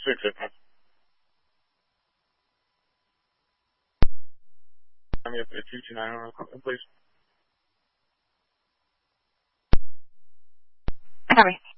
fix it. I'm up at 229 please. Sorry.